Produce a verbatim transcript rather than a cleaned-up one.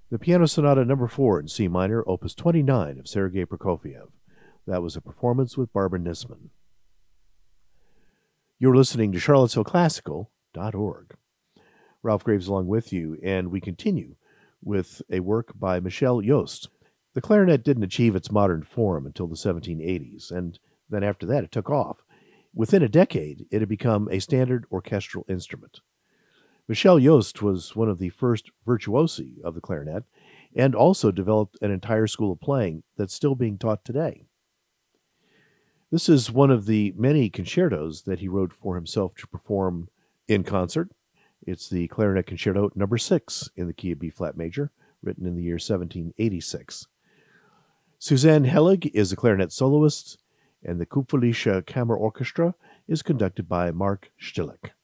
The Piano Sonata Number four in C minor, Opus twenty-nine of Sergei Prokofiev. That was a performance with Barbara Nisman. You're listening to charlottesville classical dot org. Ralph Graves along with you, and we continue with a work by Michel Yost. The clarinet didn't achieve its modern form until the seventeen eighties, and then after that it took off. Within a decade, it had become a standard orchestral instrument. Michel Yost was one of the first virtuosi of the clarinet and also developed an entire school of playing that's still being taught today. This is one of the many concertos that he wrote for himself to perform in concert. It's the Clarinet Concerto Number six in the key of B-flat major, written in the year seventeen eighty-six. Suzanne Hellig is a clarinet soloist, and the Kupferliche Kammerorchestra is conducted by Mark Stilick.